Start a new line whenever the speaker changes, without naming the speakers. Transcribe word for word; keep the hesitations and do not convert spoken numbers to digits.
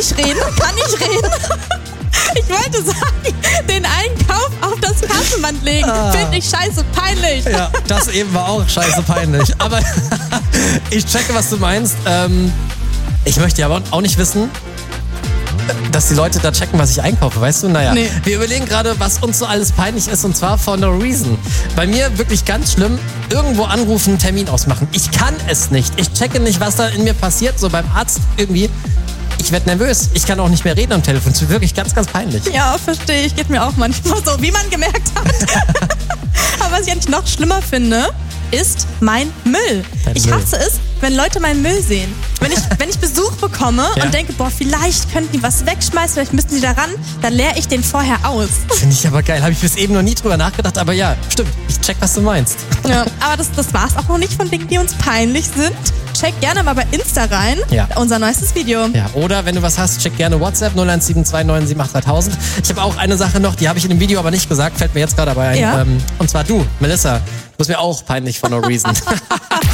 ich reden? Kann ich reden? Ich wollte sagen, den Einkauf auf das Kassenband legen. Ah. Finde ich scheiße peinlich.
Ja, das eben war auch scheiße peinlich. Aber ich checke, was du meinst. Ähm, ich möchte ja aber auch nicht wissen, dass die Leute da checken, was ich einkaufe, weißt du? Naja, nee. Wir überlegen gerade, was uns so alles peinlich ist, und zwar for no reason. Bei mir wirklich ganz schlimm, irgendwo anrufen, einen Termin ausmachen. Ich kann es nicht. Ich checke nicht, was da in mir passiert, so beim Arzt irgendwie. Ich werde nervös. Ich kann auch nicht mehr reden am Telefon. Das ist wirklich ganz, ganz peinlich.
Ja, verstehe ich. Geht mir auch manchmal so, wie man gemerkt hat. Aber was ich eigentlich noch schlimmer finde, ist mein Müll. Dein ich hasse Müll. es, wenn Leute meinen Müll sehen. Wenn ich, wenn ich Besuch bekomme ja. und denke, boah, vielleicht könnten die was wegschmeißen, vielleicht müssten die da ran, dann leere ich den vorher aus.
Finde ich aber geil. Habe ich bis eben noch nie drüber nachgedacht, aber ja, stimmt. Ich check, was du meinst.
Ja, aber das, das war es auch noch nicht von Dingen, die uns peinlich sind. Check gerne mal bei Insta rein, ja. unser neuestes Video.
Ja, oder wenn du was hast, check gerne WhatsApp null eins sieben zwei neun sieben acht dreitausend. Ich habe auch eine Sache noch, die habe ich in dem Video aber nicht gesagt, fällt mir jetzt gerade dabei ein.
Ja.
Ähm, und zwar du, Melissa, du bist mir auch peinlich for no reason.